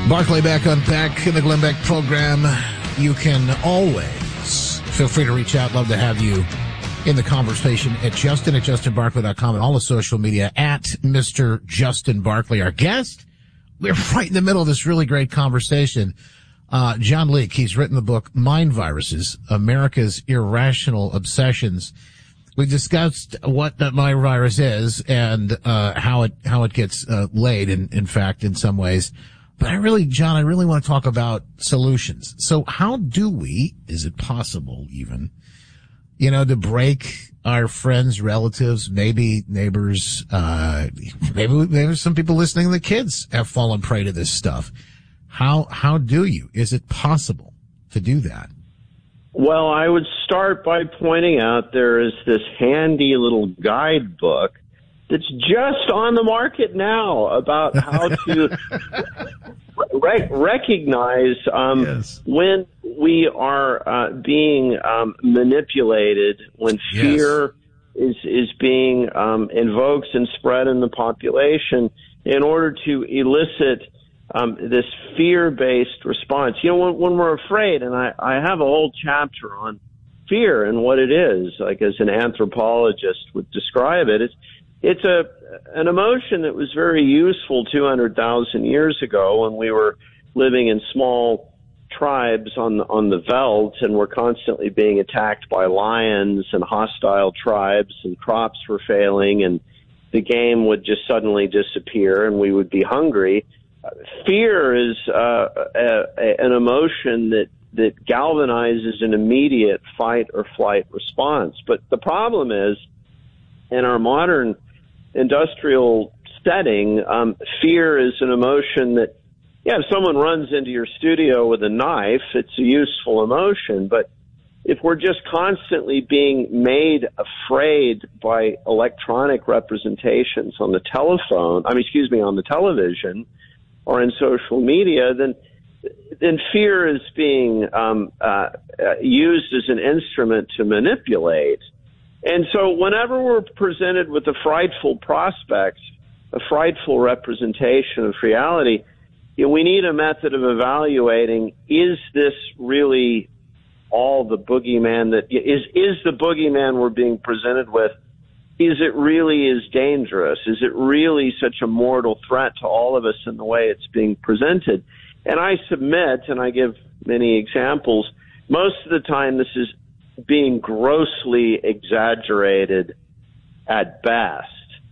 Barclay back on Pack in the Glenn Beck program. You can always feel free to reach out. Love to have you in the conversation at justin@justinbarclay.com and all the social media at Mr. Justin Barclay. Our guest, we're right in the middle of this really great conversation. John Leake, he's written the book Mind Viruses, America's Irrational Obsessions. We discussed what the mind virus is and how it gets laid, in fact, in some ways. But John, I really want to talk about solutions. So how do we, is it possible even, to break our friends, relatives, maybe neighbors, maybe some people listening, the kids have fallen prey to this stuff. How do you? Is it possible to do that? Well, I would start by pointing out there is this handy little guidebook that's just on the market now about how to recognize yes. when we are being manipulated, when fear is being invoked and spread in the population in order to elicit this fear-based response. When we're afraid, and I have a whole chapter on fear and what it is, like as an anthropologist would describe it, it's an emotion that was very useful 200,000 years ago when we were living in small tribes on the veldt and were constantly being attacked by lions and hostile tribes, and crops were failing and the game would just suddenly disappear and we would be hungry. Fear is an emotion that galvanizes an immediate fight or flight response. But the problem is, in our modern industrial setting, fear is an emotion that, if someone runs into your studio with a knife, it's a useful emotion. But if we're just constantly being made afraid by electronic representations on the on the television or in social media, then fear is being used as an instrument to manipulate. And so whenever we're presented with a frightful prospect, a frightful representation of reality, we need a method of evaluating, is this really all the boogeyman that is the boogeyman we're being presented with? Is it really as dangerous? Is it really such a mortal threat to all of us in the way it's being presented? And I submit, and I give many examples, most of the time this is being grossly exaggerated at best.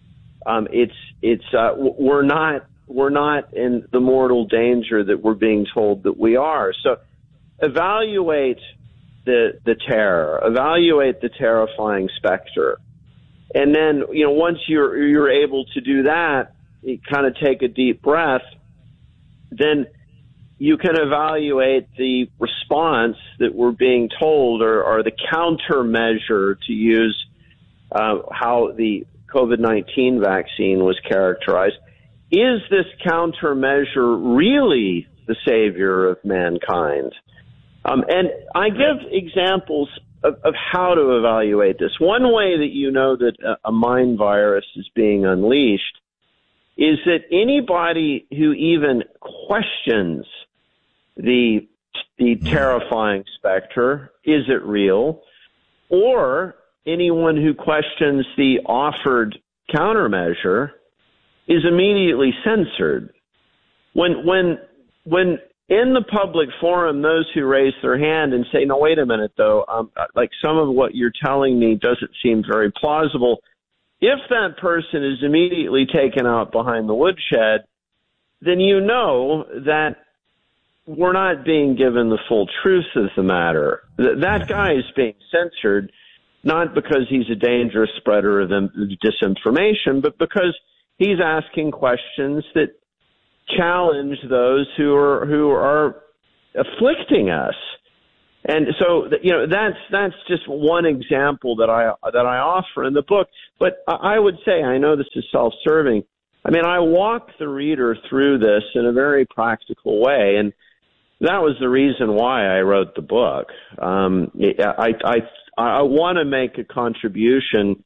We're not in the mortal danger that we're being told that we are. So evaluate the terror, evaluate the terrifying specter. And then, once you're able to do that, you kind of take a deep breath, then you can evaluate the response that we're being told or the countermeasure, to use how the COVID-19 vaccine was characterized. Is this countermeasure really the savior of mankind? And I give examples of how to evaluate this. One way that you know that a mind virus is being unleashed is that anybody who even questions the terrifying specter, is it real, or anyone who questions the offered countermeasure, is immediately censored. When in the public forum, those who raise their hand and say, no, wait a minute, though, like some of what you're telling me doesn't seem very plausible, if that person is immediately taken out behind the woodshed, then you know that we're not being given the full truth of the matter. That guy is being censored, not because he's a dangerous spreader of disinformation, but because he's asking questions that challenge those who are afflicting us. And so, that's just one example that I offer in the book. But I would say, I know this is self-serving, I walk the reader through this in a very practical way, and that was the reason why I wrote the book. I want to make a contribution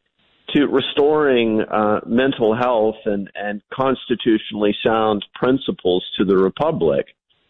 to restoring mental health and constitutionally sound principles to the republic.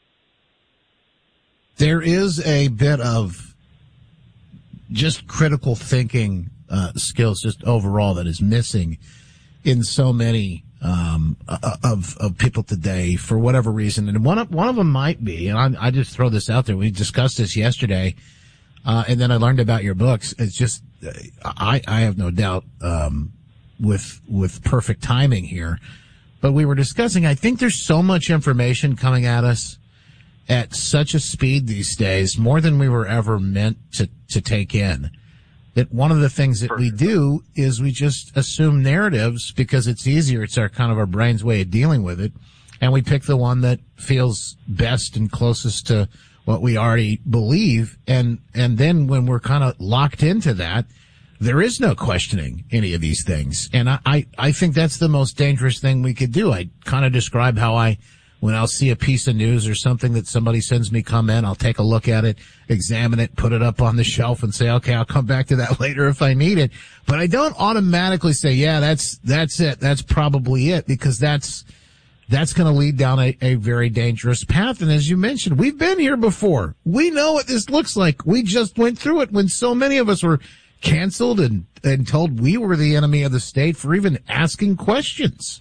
There is a bit of just critical thinking skills just overall that is missing in so many of people today for whatever reason. And one of them might be, and I just throw this out there. We discussed this yesterday, and then I learned about your books. It's just, I have no doubt, with perfect timing here, but we were discussing, I think there's so much information coming at us at such a speed these days, more than we were ever meant to take in, that one of the things that we do is we just assume narratives because it's easier. It's our kind of our brain's way of dealing with it. And we pick the one that feels best and closest to what we already believe. And then when we're kind of locked into that, there is no questioning any of these things. And I think that's the most dangerous thing we could do. I kind of describe how when I'll see a piece of news or something that somebody sends me comment, I'll take a look at it, examine it, put it up on the shelf and say, okay, I'll come back to that later if I need it. But I don't automatically say, yeah, that's it. That's probably it, because that's going to lead down a very dangerous path. And as you mentioned, we've been here before. We know what this looks like. We just went through it when so many of us were canceled and told we were the enemy of the state for even asking questions.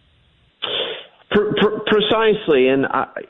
Precisely, and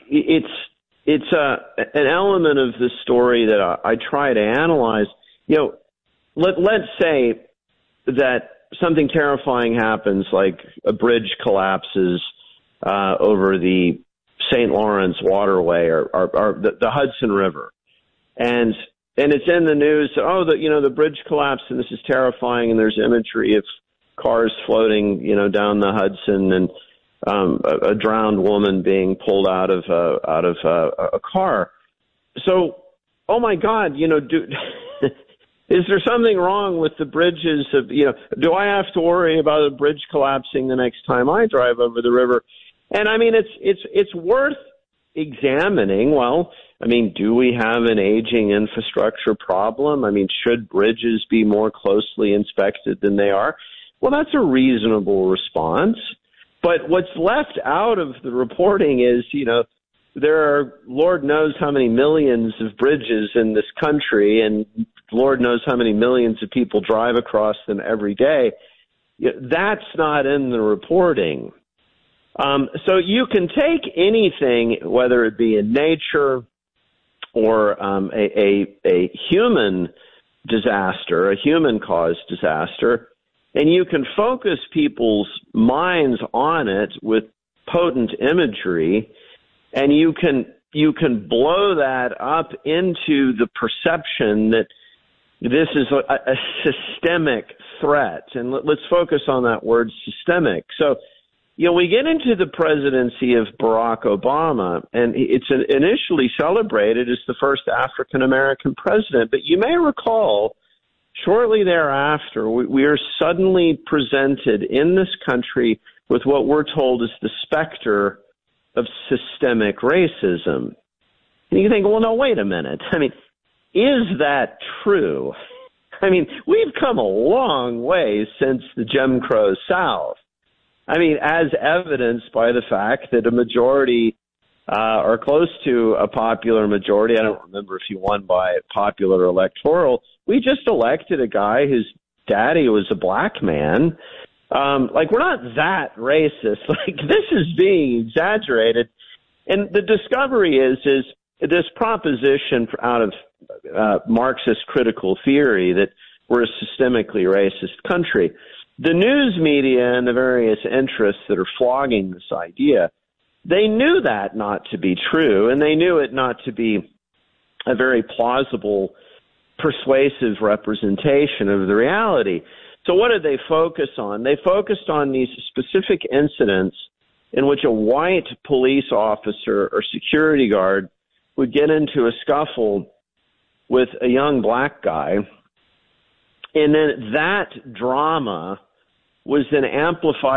it's an element of the story that I try to analyze. You know, let's say that something terrifying happens, like a bridge collapses over the St. Lawrence waterway or the Hudson River, and it's in the news. Oh, the bridge collapsed, and this is terrifying. And there's imagery of cars floating, down the Hudson, and a drowned woman being pulled out of a car. So, oh my God, is there something wrong with the bridges of, do I have to worry about a bridge collapsing the next time I drive over the river? And I mean, it's worth examining. Well, I mean, do we have an aging infrastructure problem? I mean, should bridges be more closely inspected than they are? Well, that's a reasonable response. But what's left out of the reporting is, there are Lord knows how many millions of bridges in this country, and Lord knows how many millions of people drive across them every day. That's not in the reporting. So you can take anything, whether it be in nature or a human disaster, a human-caused disaster, and you can focus people's minds on it with potent imagery, and you can blow that up into the perception that this is a systemic threat. And let's focus on that word systemic. So, we get into the presidency of Barack Obama, and it's initially celebrated as the first African-American president. But you may recall, shortly thereafter, we are suddenly presented in this country with what we're told is the specter of systemic racism. And you think, well, no, wait a minute. I mean, is that true? I mean, we've come a long way since the Jim Crow South. I mean, as evidenced by the fact that a majority or close to a popular majority, I don't remember if he won by popular electoral, we just elected a guy whose daddy was a black man. We're not that racist. This is being exaggerated. And the discovery is this proposition out of Marxist critical theory that we're a systemically racist country. The news media and the various interests that are flogging this idea, they knew that not to be true, and they knew it not to be a very plausible, persuasive representation of the reality. So what did they focus on? They focused on these specific incidents in which a white police officer or security guard would get into a scuffle with a young black guy, and then that drama was then amplified